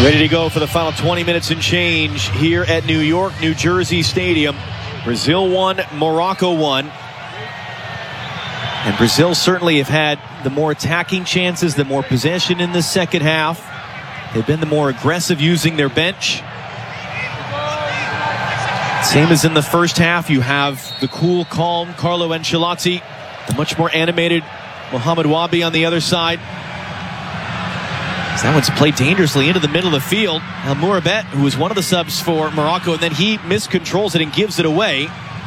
Ready to go for the final 20 minutes and change here at New York, New Jersey Stadium. Brazil 1, Morocco 1. And Brazil certainly have had the more attacking chances, the more possession in the second half. They've been the more aggressive using their bench. Same as in the first half, you have the cool, calm Carlo Ancelotti, the much more animated Mohamed Wabi on the other side. That one's played dangerously into the middle of the field. El Mourabet, who was one of the subs for Morocco, and then he miscontrols it and gives it away.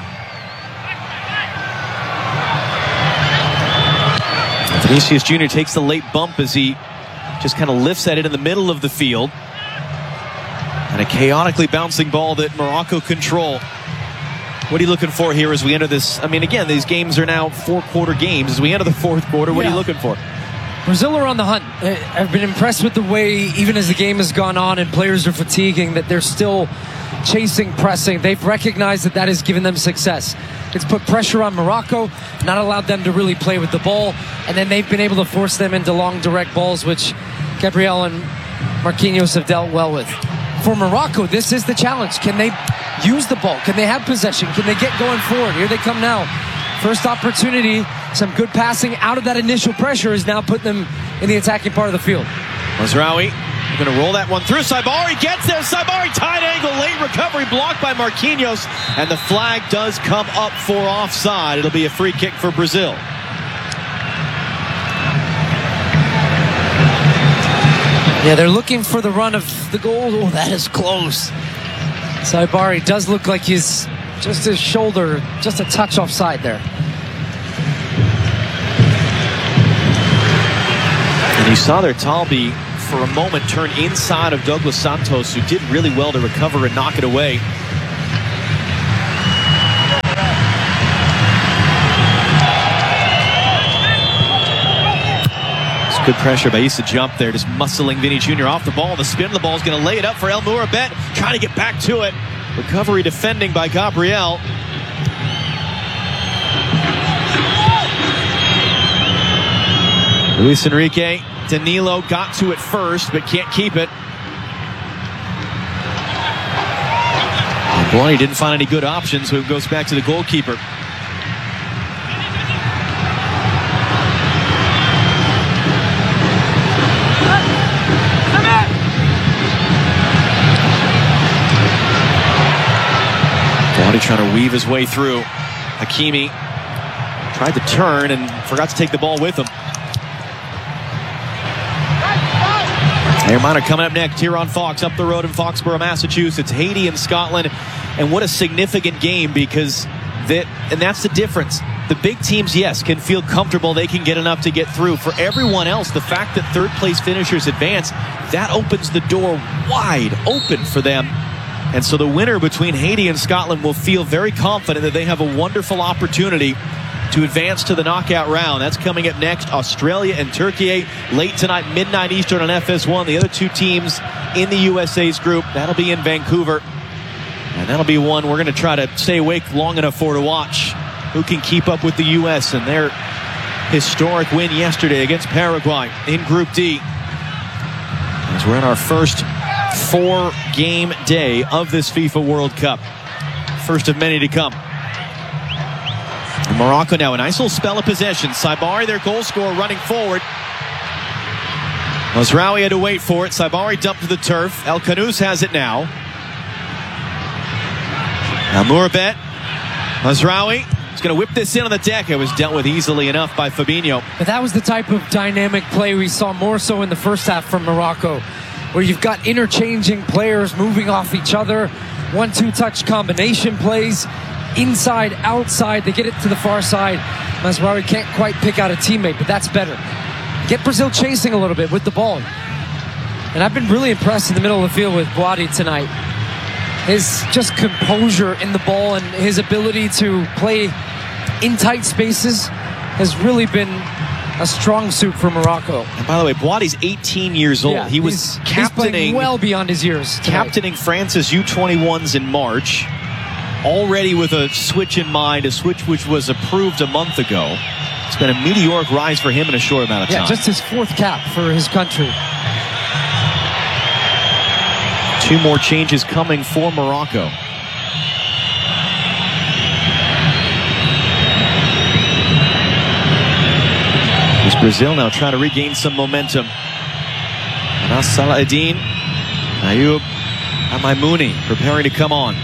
Vinicius Jr. takes the late bump as he just kind of lifts at it in the middle of the field. And a chaotically bouncing ball that Morocco control. What are you looking for here as we enter this? I mean, again, these games are now four-quarter games. As we enter the fourth quarter, what are you looking for? Brazil are on the hunt. I've been impressed with the way, even as the game has gone on and players are fatiguing, that they're still chasing, pressing. They've recognized that has given them success. It's put pressure on Morocco, not allowed them to really play with the ball, and then they've been able to force them into long, direct balls, which Gabriel and Marquinhos have dealt well with. For Morocco, this is the challenge. Can they use the ball? Can they have possession? Can they get going forward? Here they come now. First opportunity, some good passing out of that initial pressure is now putting them in the attacking part of the field. Mazraoui going to roll that one through. Saibari gets there. Saibari tight angle, late recovery blocked by Marquinhos, and the flag does come up for offside. It'll be a free kick for Brazil. Yeah, they're looking for the run of the goal. Oh, that is close. Saibari does look like he's just his shoulder, just a touch offside there. And you saw there Talbi for a moment turn inside of Douglas Santos, who did really well to recover and knock it away. It's good pressure by Issa Jump there, just muscling Vinny Jr. off the ball. The spin of the ball is going to lay it up for El Mourabet, trying to get back to it. Recovery defending by Gabriel. Luis Enrique, Danilo got to it first, but can't keep it. Boy, he didn't find any good options, so it goes back to the goalkeeper. Trying to weave his way through. Hakimi tried to turn and forgot to take the ball with him. Air Minor coming up next here on Fox, up the road in Foxborough, Massachusetts. Haiti and Scotland. And what a significant game, because that's the difference. The big teams, yes, can feel comfortable. They can get enough to get through. For everyone else, the fact that third place finishers advance, that opens the door wide open for them. And so the winner between Haiti and Scotland will feel very confident that they have a wonderful opportunity to advance to the knockout round. That's coming up next. Australia and Turkey late tonight, midnight Eastern on FS1. The other two teams in the USA's group, that'll be in Vancouver. And that'll be one we're going to try to stay awake long enough for to watch. Who can keep up with the U.S. and their historic win yesterday against Paraguay in Group D. As we're in our first 4-game day of this FIFA World Cup. First of many to come. And Morocco now a nice little spell of possession. Saibari, their goal scorer, running forward. Mazraoui had to wait for it. Saibari dumped to the turf. El Khanous has it now. El Mourabet. Mazraoui is going to whip this in on the deck. It was dealt with easily enough by Fabinho. But that was the type of dynamic play we saw more so in the first half from Morocco, where you've got interchanging players moving off each other, 1-2 touch combination plays, inside, outside. They get it to the far side. Mazraoui can't quite pick out a teammate, but that's better. Get Brazil chasing a little bit with the ball. And I've been really impressed in the middle of the field with Boadi tonight. His just composure in the ball and his ability to play in tight spaces has really been a strong suit for Morocco. And by the way, Boadi's 18 years old. Yeah, he was captaining, well beyond his years tonight. Captaining France's U21s in March, already with a switch in mind, a switch which was approved a month ago. It's been a meteoric rise for him in a short amount of time. Yeah, just his 4th cap for his country. 2 more changes coming for Morocco. As Brazil now trying to regain some momentum. Anas Salah-Eddin, Ayoub Amaimouni preparing to come on.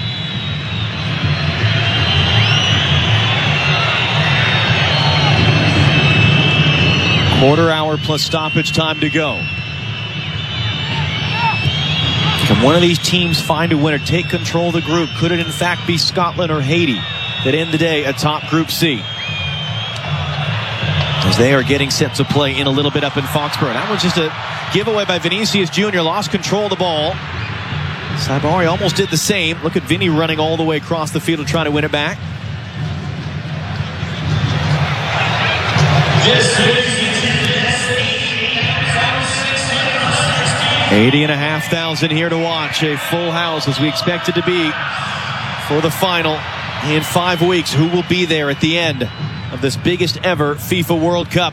Quarter hour plus stoppage time to go. Can one of these teams find a winner, take control of the group? Could it in fact be Scotland or Haiti that end the day atop Group C? As they are getting set to play in a little bit up in Foxborough. That was just a giveaway by Vinicius Jr. Lost control of the ball. Saibari almost did the same. Look at Vinny running all the way across the field to try to win it back. 80,500 here to watch. A full house as we expect it to be for the final in 5 weeks. Who will be there at the end of this biggest ever FIFA World Cup?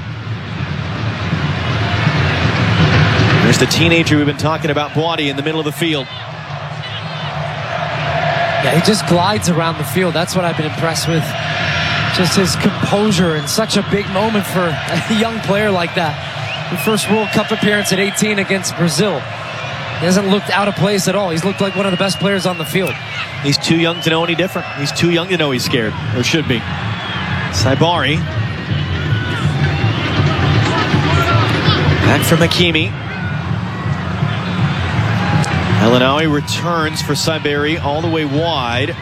There's the teenager we've been talking about, Boadi, in the middle of the field. Yeah, he just glides around the field. That's what I've been impressed with. Just his composure in such a big moment for a young player like that. The first World Cup appearance at 18 against Brazil. He hasn't looked out of place at all. He's looked like one of the best players on the field. He's too young to know any different. He's too young to know he's scared, or should be. Saibari. Back from Hakimi. El Ainaoui returns for Saibari all the way wide.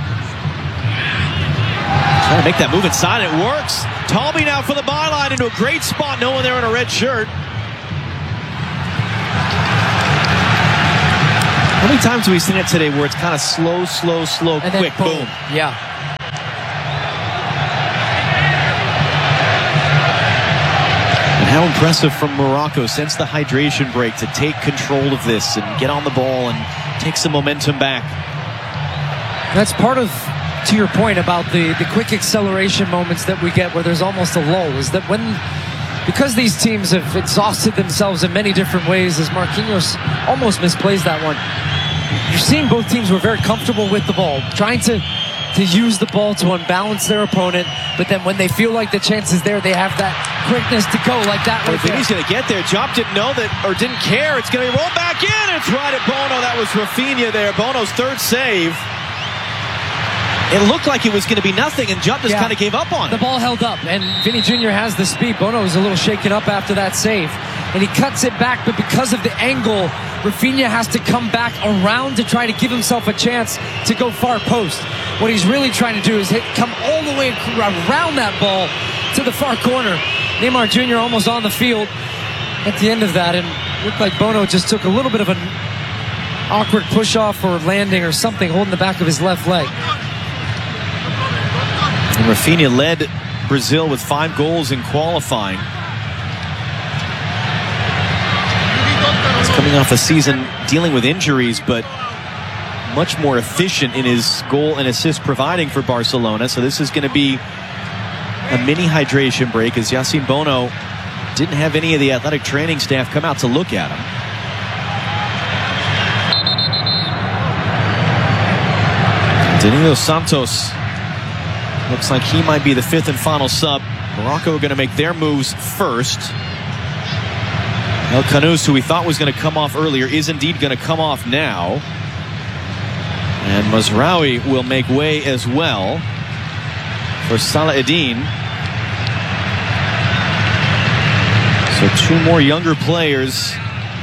Trying to make that move inside, and it works. Talby now for the byline into a great spot. No one there in a red shirt. How many times have we seen it today where it's kind of slow, and quick, boom. Yeah. And how impressive from Morocco since the hydration break to take control of this and get on the ball and take some momentum back. That's part of, to your point about the quick acceleration moments that we get where there's almost a lull, is that because these teams have exhausted themselves in many different ways, as Marquinhos almost misplays that one, you're seeing both teams were very comfortable with the ball, trying to use the ball to unbalance their opponent, but then when they feel like the chance is there, they have that quickness to go like that. Right, he's going to get there. Job didn't know that, or didn't care. It's going to be rolled back in. It's right at Bono. That was Rafinha there. Bono's third save. It looked like it was going to be nothing, and Jupp just kind of gave up on it. The ball held up, and Vinny Jr. has the speed. Bono was a little shaken up after that save, and he cuts it back, but because of the angle, Rafinha has to come back around to try to give himself a chance to go far post. What he's really trying to do is come all the way around that ball to the far corner. Neymar Jr. almost on the field at the end of that, and looked like Bono just took a little bit of an awkward push-off or landing or something, holding the back of his left leg. And Rafinha led Brazil with 5 goals in qualifying. He's coming off a season dealing with injuries, but much more efficient in his goal and assist providing for Barcelona. So this is going to be a mini hydration break, as Yassine Bono didn't have any of the athletic training staff come out to look at him. Danilo Santos looks like he might be the 5th and final sub. Morocco are going to make their moves first. El Khanous, who we thought was going to come off earlier, is indeed going to come off now. And Mazraoui will make way as well for Salah-Eddin. So 2 more younger players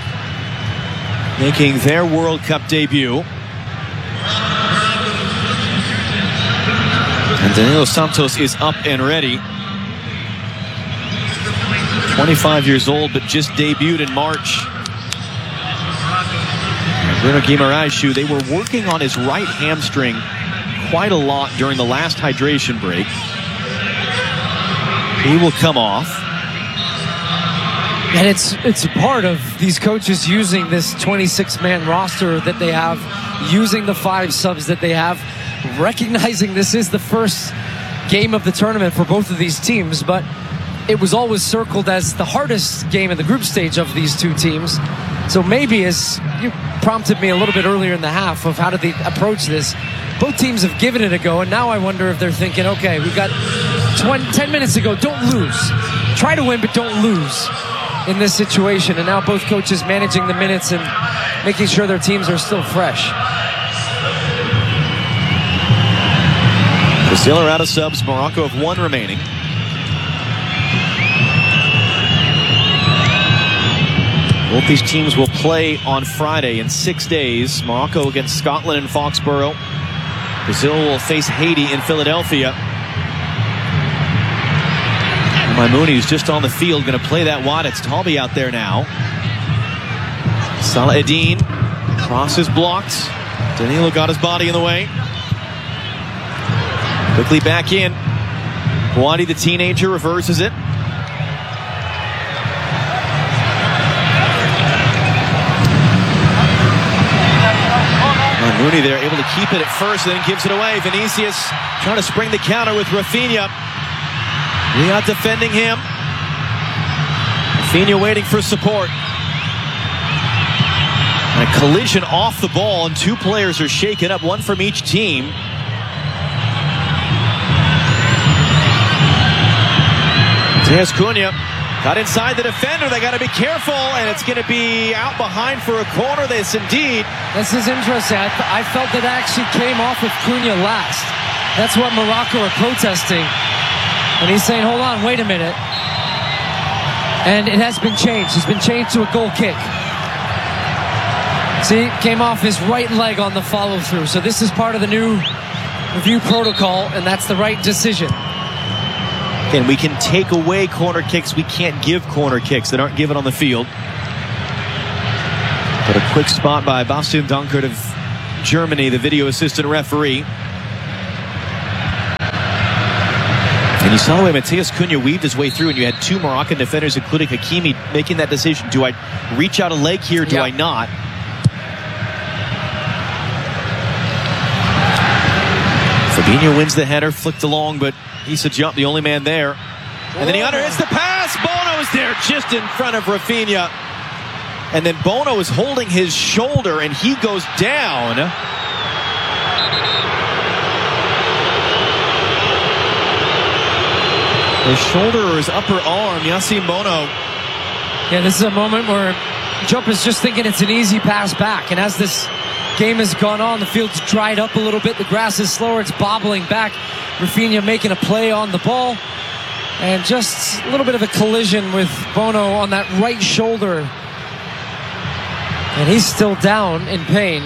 making their World Cup debut. And Danilo Santos is up and ready. 25 years old, but just debuted in March. And Bruno Guimaraes, they were working on his right hamstring quite a lot during the last hydration break. He will come off. And it's a part of these coaches using this 26-man roster that they have, using the 5 subs that they have, recognizing this is the first game of the tournament for both of these teams, but it was always circled as the hardest game in the group stage of these two teams. So maybe, as you prompted me a little bit earlier in the half of how did they approach this, both teams have given it a go, and now I wonder if they're thinking, okay, we've got 10 minutes to go, don't lose. Try to win, but don't lose in this situation. And now both coaches managing the minutes and making sure their teams are still fresh. Brazil are out of subs. Morocco have 1 remaining. Both these teams will play on Friday in 6 days. Morocco against Scotland in Foxborough. Brazil will face Haiti in Philadelphia. Maimouni, who's just on the field, going to play that wide. It's Talbi out there now. Salah Eddin. Cross is blocked. Danilo got his body in the way. Quickly back in. Boadi, the teenager, reverses it. Maimouni there, able to keep it at first, and then gives it away. Vinicius trying to spring the counter with Rafinha. Riyad defending him. Rafinha waiting for support. And a collision off the ball, and 2 players are shaken up, 1 from each team. Matheus Cunha got inside the defender. They got to be careful, and it's going to be out behind for a corner. This indeed. This is interesting. I felt that actually came off with Cunha last. That's what Morocco are protesting. And he's saying, hold on, wait a minute. And it has been changed. It's been changed to a goal kick. See, came off his right leg on the follow-through. So this is part of the new review protocol, and that's the right decision. Again, we can take away corner kicks. We can't give corner kicks that aren't given on the field. But a quick spot by Bastian Dankert of Germany, the video assistant referee. And you saw the way Matheus Cunha weaved his way through, and you had 2 Moroccan defenders, including Hakimi, making that decision. Do I reach out a leg here? Do I not? Fabinho wins the header, flicked along, but Issa Diop, the only man there. And then he under-hits the pass. Bono is there just in front of Rafinha. And then Bono is holding his shoulder, and he goes down. His shoulder or his upper arm, Yassine Bono. Yeah, this is a moment where Diop is just thinking it's an easy pass back. And as this game has gone on, the field's dried up a little bit. The grass is slower. It's bobbling back. Rafinha making a play on the ball. And just a little bit of a collision with Bono on that right shoulder. And he's still down in pain.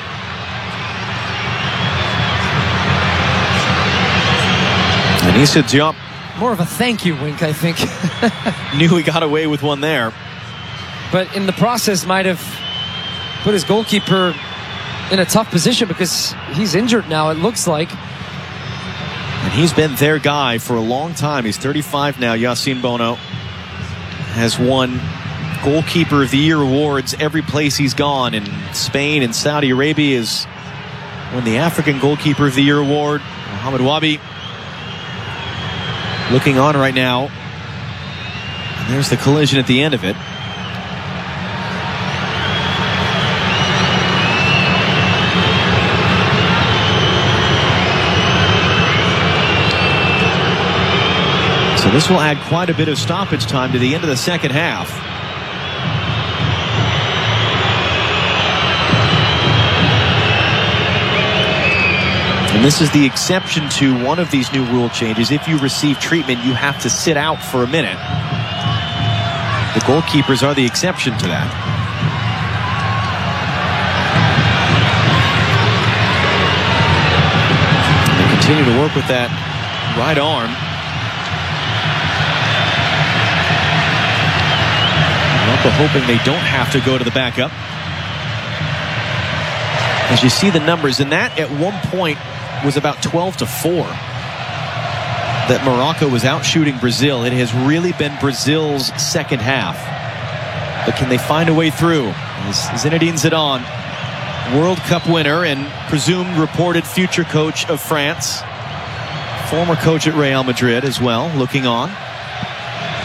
And Issa Diop, more of a thank you wink, I think. knew he got away with one there. But in the process might have put his goalkeeper in a tough position because he's injured now, it looks like. And he's been their guy for a long time. He's 35 now. Yassine Bono has won Goalkeeper of the Year awards every place he's gone. In Spain and Saudi Arabia, has won the African Goalkeeper of the Year award. Mohamed Wabi looking on right now. And there's the collision at the end of it. So this will add quite a bit of stoppage time to the end of the second half. And this is the exception to one of these new rule changes. If you receive treatment, you have to sit out for a minute. The goalkeepers are the exception to that. They continue to work with that right arm. Hoping they don't have to go to the backup. As you see the numbers, and that at one point was about 12-4 that Morocco was out shooting Brazil. It has really been Brazil's second half. But can they find a way through? As Zinedine Zidane, World Cup winner and presumed reported future coach of France, former coach at Real Madrid as well, looking on.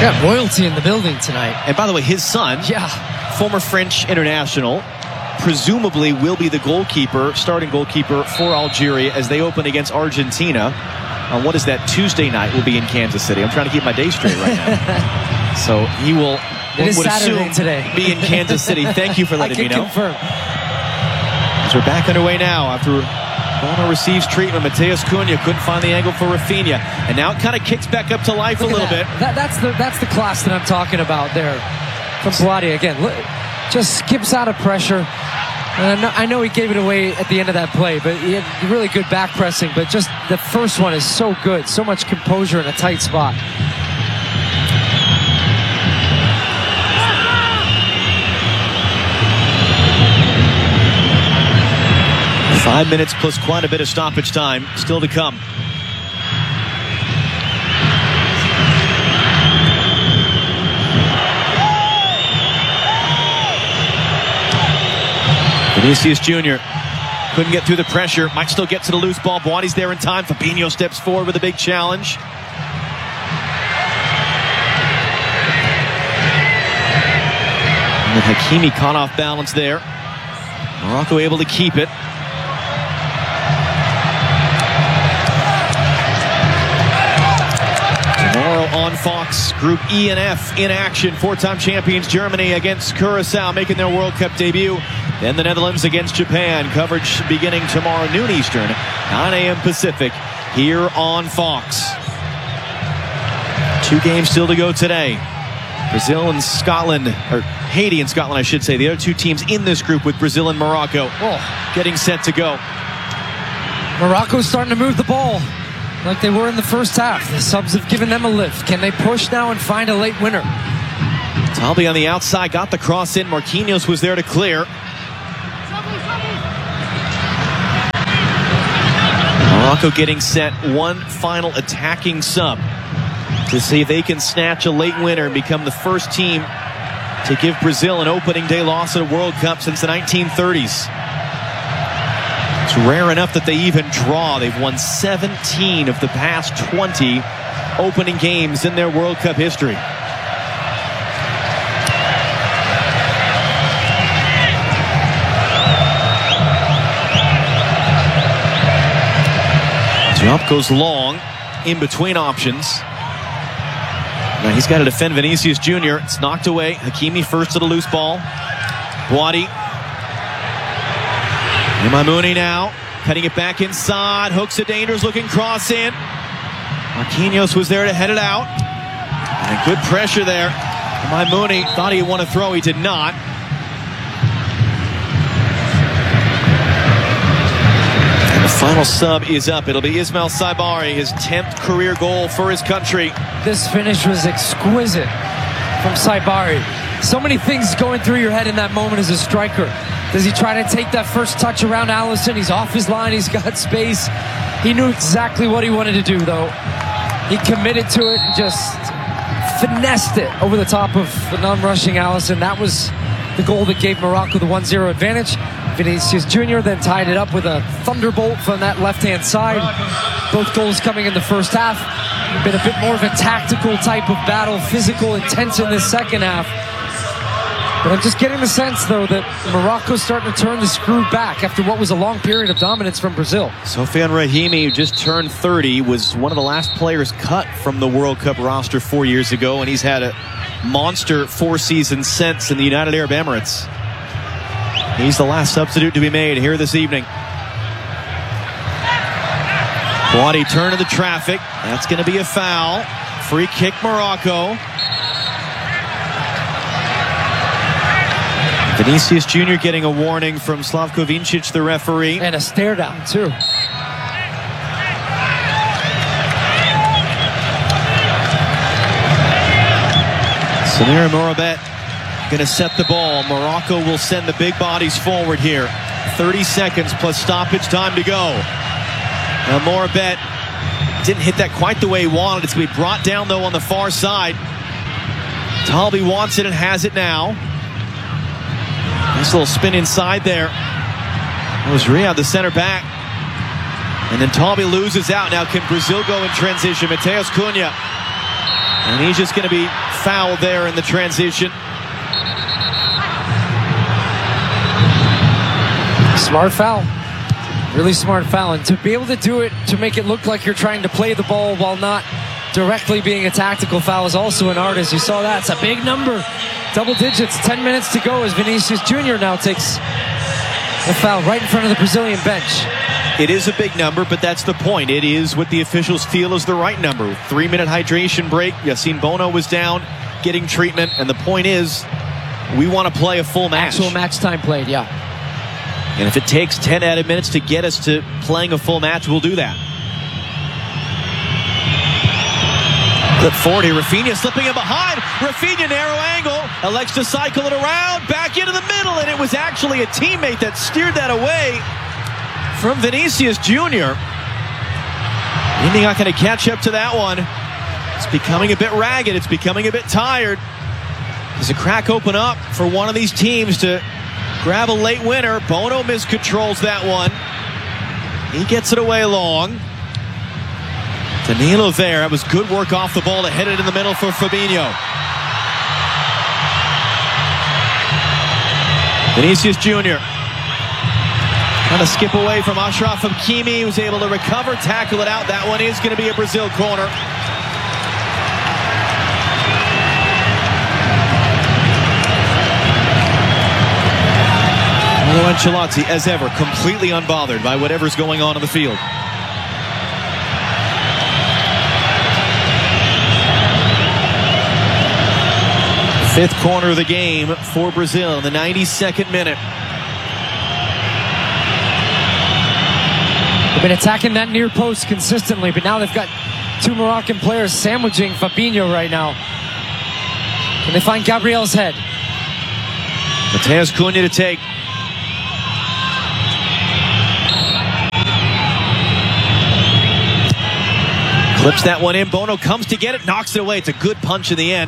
Yeah, royalty in the building tonight. And by the way, his son, former French international, presumably will be the starting goalkeeper for Algeria as they open against Argentina. On what is that, Tuesday night, will be in Kansas City. I'm trying to keep my day straight right now. So he will, one would assume, today. Be in Kansas City. Thank you for letting me know. Confirm. As we're back underway now after Bono receives treatment. Matheus Cunha couldn't find the angle for Rafinha. And now it kind of kicks back up to life a little bit. That's the class that I'm talking about there from Boadi. Again, just skips out of pressure. And I know he gave it away at the end of that play, but he had really good back pressing. But just the first one is so good. So much composure in a tight spot. Five minutes plus quite a bit of stoppage time still to come. Vinicius Jr. couldn't get through the pressure. Might still get to the loose ball. Boadi's there in time. Fabinho steps forward with a big challenge. And Hakimi caught off balance there. Morocco able to keep it. Tomorrow on Fox, Group E and F in action. Four-time champions Germany against Curacao making their World Cup debut. Then the Netherlands against Japan. Coverage beginning tomorrow noon Eastern, 9 a.m. Pacific here on Fox. 2 games still to go today. Brazil and Scotland, or Haiti and Scotland, I should say. The other 2 teams in this group with Brazil and Morocco getting set to go. Morocco's starting to move the ball like they were in the first half. The subs have given them a lift. Can they push now and find a late winner? Talbi on the outside got the cross in. Marquinhos was there to clear. Morocco getting set. One final attacking sub to see if they can snatch a late winner and become the first team to give Brazil an opening day loss at a World Cup since the 1930s. It's rare enough that they even draw. They've won 17 of the past 20 opening games in their World Cup history. Jump goes long, in between options. Now he's got to defend Vinicius Jr. It's knocked away. Hakimi first to the loose ball. Boadi. Maimouni now, cutting it back inside. Hooks a dangerous looking cross in. Marquinhos was there to head it out. And good pressure there. Maimouni thought he'd want to throw. He did not. And the final sub is up. It'll be Ismail Saibari, his 10th career goal for his country. This finish was exquisite from Saibari. So many things going through your head in that moment as a striker. Does he try to take that first touch around Alisson? He's off his line. He's got space. He knew exactly what he wanted to do, though. He committed to it and just finessed it over the top of the non-rushing Alisson. That was the goal that gave Morocco the 1-0 advantage. Vinicius Jr. then tied it up with a thunderbolt from that left-hand side. Both goals coming in the first half. Been a bit more of a tactical type of battle, physical, intense in this second half. But I'm just getting the sense, though, that Morocco's starting to turn the screw back after what was a long period of dominance from Brazil. Sofiane Rahimi, who just turned 30, was one of the last players cut from the World Cup roster 4 years ago, and he's had a monster 4 seasons since in the United Arab Emirates. He's the last substitute to be made here this evening. Boadi turn to the traffic. That's going to be a foul. Free kick, Morocco. Vinicius Jr. getting a warning from Slavko Vincic, the referee. And a stare down, too. Samir Morabet going to set the ball. Morocco will send the big bodies forward here. 30 seconds plus stoppage time to go. Now Morabet didn't hit that quite the way he wanted. It's going to be brought down, though, on the far side. Talbi wants it and has it now. Nice little spin inside there. It was Riyad, the center back. And then Talbi loses out. Now can Brazil go in transition? Matheus Cunha. And he's just going to be foul there in the transition. Smart foul. Really smart foul. And to be able to do it, to make it look like you're trying to play the ball while not directly being a tactical foul is also an art. As you saw that. It's a big number. Double digits. 10 minutes to go as Vinicius Jr. now takes a foul right in front of the Brazilian bench. It is a big number, but that's the point. It is what the officials feel is the right number. 3-minute hydration break. Yassine Bono was down getting treatment. And the point is, we want to play a full match. Actual match time played, yeah. And if it takes 10 added minutes to get us to playing a full match, we'll do that. Clip 40, Rafinha slipping in behind. Rafinha, narrow angle, elects to cycle it around, back into the middle, and it was actually a teammate that steered that away from Vinicius Jr. Indy not going to catch up to that one. It's becoming a bit ragged. It's becoming a bit tired. Does a crack open up for one of these teams to grab a late winner? Bono miscontrols that one. He gets it away long. Danilo there. That was good work off the ball to hit it in the middle for Fabinho. Vinicius Jr. trying to skip away from Achraf Hakimi, who's able to recover, tackle it out. That one is going to be a Brazil corner. Carlo Ancelotti, as ever, completely unbothered by whatever's going on in the field. Fifth corner of the game for Brazil in the 92nd minute. They've been attacking that near post consistently, but now they've got two Moroccan players sandwiching Fabinho right now. Can they find Gabriel's head? Matheus Cunha to take. Clips that one in. Bono comes to get it, knocks it away. It's a good punch in the end.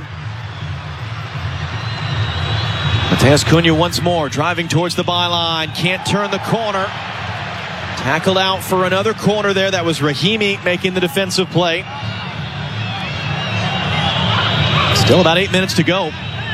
Matheus Cunha once more, driving towards the byline. Can't turn the corner. Tackled out for another corner there. That was Rahimi making the defensive play. Still about 8 minutes to go.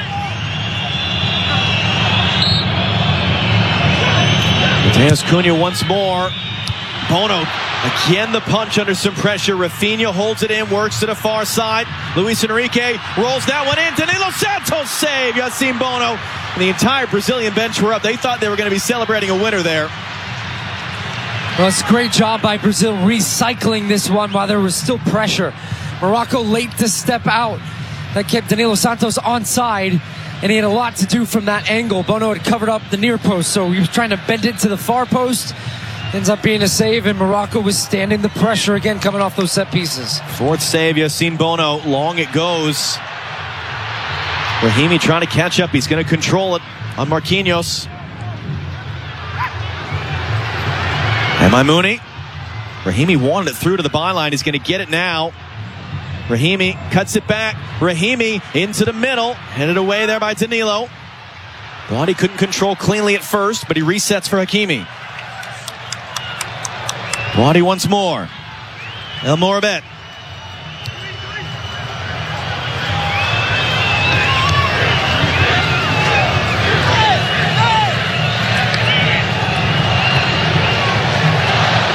Matheus Cunha once more. Bono, again the punch under some pressure. Rafinha holds it in, works to the far side. Luis Enrique rolls that one in. Danilo Santos save. Yassine Bono. And the entire Brazilian bench were up. They thought they were going to be celebrating a winner there. Well, it's a great job by Brazil recycling this one while there was still pressure. Morocco late to step out. That kept Danilo Santos onside, and he had a lot to do from that angle. Bono had covered up the near post, so he was trying to bend it to the far post. Ends up being a save, and Morocco was standing the pressure again coming off those set pieces. Fourth save, Yassine Bono. Long it goes. Rahimi trying to catch up. He's going to control it on Marquinhos. And Maimouni. Rahimi wanted it through to the byline. He's going to get it now. Rahimi cuts it back. Rahimi into the middle. Headed away there by Danilo. Thought he couldn't control cleanly at first, but he resets for Hakimi. Wadi once more. El Morabet.